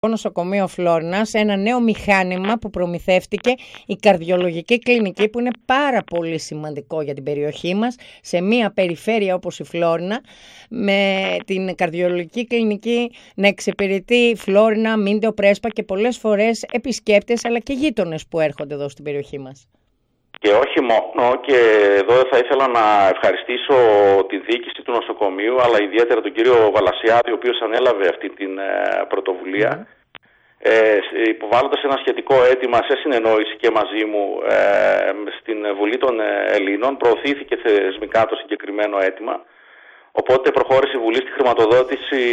Νοσοκομείο Φλόρινας ένα νέο μηχάνημα που προμηθεύτηκε η καρδιολογική κλινική, που είναι πάρα πολύ σημαντικό για την περιοχή μας, σε μια περιφέρεια όπως η Φλόρινα, με την καρδιολογική κλινική να εξυπηρετεί Φλόρινα, Μίντεο, Πρέσπα και πολλές φορές επισκέπτες αλλά και γείτονες που έρχονται εδώ στην περιοχή μας. Και όχι μόνο, και εδώ θα ήθελα να ευχαριστήσω τη διοίκηση του νοσοκομείου, αλλά ιδιαίτερα τον κύριο Βαλασιάδη, ο οποίος ανέλαβε αυτή την πρωτοβουλία, υποβάλλοντας ένα σχετικό αίτημα σε συνεννόηση και μαζί μου στην Βουλή των Ελλήνων. Προωθήθηκε θεσμικά το συγκεκριμένο αίτημα, οπότε προχώρησε η Βουλή στη χρηματοδότηση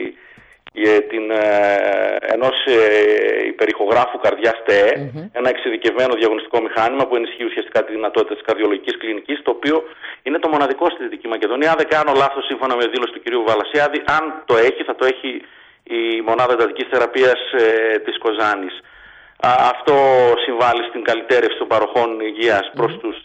ενός υπερηχογράφου καρδιάς ΤΕΕ, ένα εξειδικευμένο διαγωνιστικό μηχάνημα που ενισχύει ουσιαστικά τη δυνατότητα της καρδιολογικής κλινικής, το οποίο είναι το μοναδικό στη Δυτική Μακεδονία. Αν δεν κάνω λάθος, σύμφωνα με δήλωση του κυρίου Βαλασιάδη, αν το έχει, θα το έχει η μονάδα εντατικής θεραπείας της Κοζάνης. Αυτό συμβάλλει στην καλυτέρευση των παροχών υγείας προς τους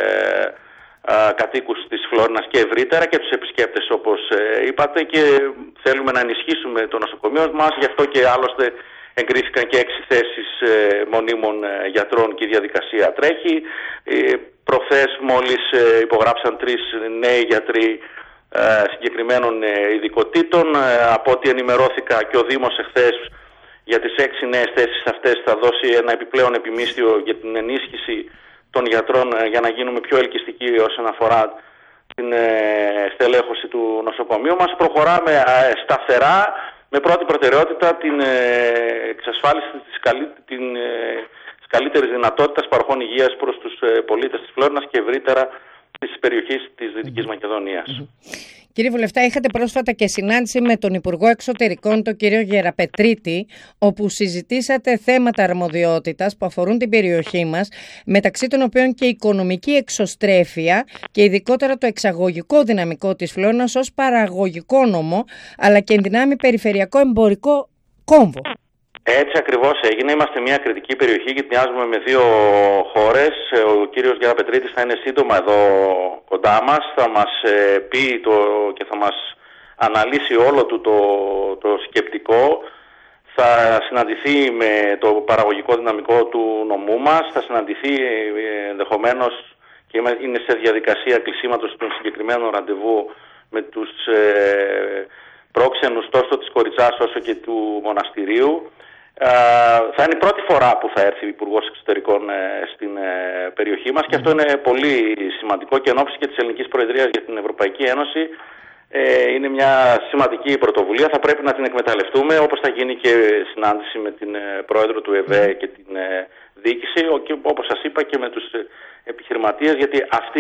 κατοίκους της Φλόρινας και ευρύτερα και τους επισκέπτες, όπως είπατε, και θέλουμε να ενισχύσουμε το νοσοκομείο μας. Γι' αυτό και άλλωστε εγκρίθηκαν και 6 θέσεις μονίμων γιατρών και η διαδικασία τρέχει. Προχθές μόλις υπογράψαν 3 νέοι γιατροί συγκεκριμένων ειδικοτήτων. Από ό,τι ενημερώθηκα, και ο Δήμος εχθές για τις 6 νέες θέσεις αυτές θα δώσει ένα επιπλέον επιμίσθιο για την ενίσχυση των γιατρών, για να γίνουμε πιο ελκυστικοί όσον αφορά την στελέχωση του νοσοκομείου μας. Προχωράμε σταθερά με πρώτη προτεραιότητα την εξασφάλιση της καλύτερης δυνατότητας παροχών υγείας προς τους πολίτες της Φλόρινας και ευρύτερα της περιοχής της Δυτικής Μακεδονίας. Κύριε Βουλευτά, είχατε πρόσφατα και συνάντηση με τον Υπουργό Εξωτερικών, τον κύριο Γεραπετρίτη, όπου συζητήσατε θέματα αρμοδιότητας που αφορούν την περιοχή μας, μεταξύ των οποίων και η οικονομική εξωστρέφεια και ειδικότερα το εξαγωγικό δυναμικό της Φλόρινας ως παραγωγικό νόμο, αλλά και ενδυνάμει περιφερειακό εμπορικό κόμβο. Έτσι ακριβώς έγινε. Είμαστε μια κριτική περιοχή και μοιάζουμε με 2 χώρες. Ο κύριος Γεραπετρίτης θα είναι σύντομα εδώ κοντά μας. Θα μας πει και θα μας αναλύσει όλο του το σκεπτικό. Θα συναντηθεί με το παραγωγικό δυναμικό του νομού μας. Θα συναντηθεί ενδεχομένως, και είναι σε διαδικασία κλεισίματος των συγκεκριμένων ραντεβού, με τους πρόξενους τόσο της Κοριτσάς όσο και του μοναστηρίου. Θα είναι η πρώτη φορά που θα έρθει ο Υπουργός Εξωτερικών στην περιοχή μας, και αυτό είναι πολύ σημαντικό, και εν ώψη και της Ελληνικής Προεδρίας για την Ευρωπαϊκή Ένωση είναι μια σημαντική πρωτοβουλία. Θα πρέπει να την εκμεταλλευτούμε, όπως θα γίνει και συνάντηση με την Πρόεδρο του ΕΒΕ και την διοίκηση, και όπως σας είπα και με τους επιχειρηματίες, γιατί αυτοί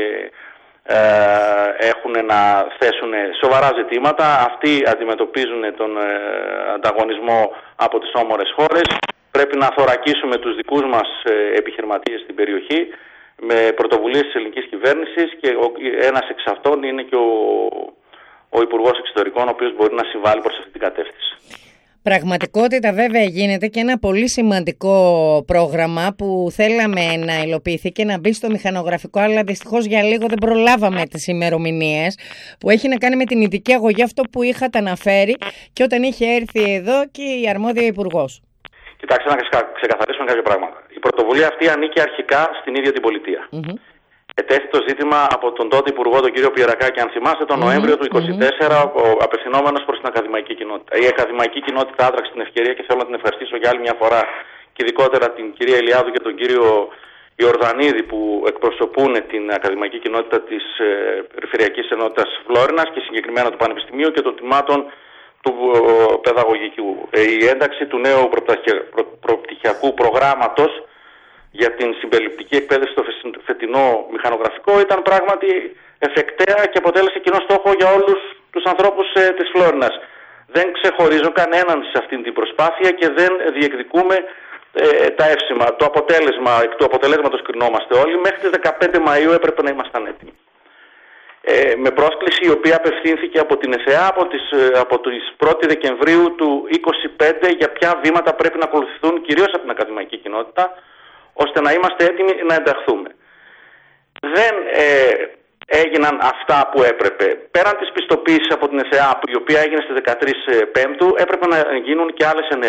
έχουν να θέσουν σοβαρά ζητήματα. Αυτοί αντιμετωπίζουν τον ανταγωνισμό από τις όμορες χώρες. Πρέπει να θωρακίσουμε τους δικούς μας επιχειρηματίες στην περιοχή με πρωτοβουλίες της ελληνικής κυβέρνησης, και ένας εξ αυτών είναι και ο Υπουργός Εξωτερικών, ο οποίος μπορεί να συμβάλλει προς αυτή την κατεύθυνση. Πραγματικότητα βέβαια γίνεται και ένα πολύ σημαντικό πρόγραμμα που θέλαμε να υλοποιηθεί και να μπει στο μηχανογραφικό, αλλά δυστυχώς για λίγο δεν προλάβαμε τις ημερομηνίες, που έχει να κάνει με την ειδική αγωγή, αυτό που είχατε αναφέρει και όταν είχε έρθει εδώ και η αρμόδια υπουργός. Κοιτάξτε, να ξεκαθαρίσουμε κάποια πράγματα. Η πρωτοβουλία αυτή ανήκει αρχικά στην ίδια την πολιτεία. Ετέθη το ζήτημα από τον τότε Υπουργό, τον κύριο Πιερακάκη, αν θυμάστε, τον Νοέμβριο του 2024, απευθυνόμενος προς την ακαδημαϊκή κοινότητα. Η ακαδημαϊκή κοινότητα άδραξε την ευκαιρία, και θέλω να την ευχαριστήσω για άλλη μια φορά, και ειδικότερα την κυρία Ηλιάδου και τον κύριο Ιορδανίδη, που εκπροσωπούν την ακαδημαϊκή κοινότητα της Περιφερειακής Ενότητας Φλόρινας και συγκεκριμένα του Πανεπιστημίου και των τμήματων του παιδαγωγικού. Η ένταξη του νέου προπτυχιακού προγράμματος για την συμπεριληπτική εκπαίδευση στο φετινό μηχανογραφικό ήταν πράγματι εφεκταία και αποτέλεσε κοινό στόχο για όλους τους ανθρώπους της Φλόρινας. Δεν ξεχωρίζω κανέναν σε αυτήν την προσπάθεια και δεν διεκδικούμε τα εύσημα. Εκ του αποτελέσματος κρινόμαστε όλοι. Μέχρι τις 15 Μαΐου έπρεπε να ήμασταν έτοιμοι. Με πρόσκληση η οποία απευθύνθηκε από την ΕΘΕΑ από τις 1η Δεκεμβρίου του 2025 για ποια βήματα πρέπει να ακολουθηθούν, κυρίως από την ακαδημαϊκή κοινότητα, ώστε να είμαστε έτοιμοι να ενταχθούμε. Δεν έγιναν αυτά που έπρεπε. Πέραν της πιστοποίησης από την ΕΘΕΑ, η οποία έγινε στις 13 Πέμπτου, έπρεπε να γίνουν και άλλες ενέργειες.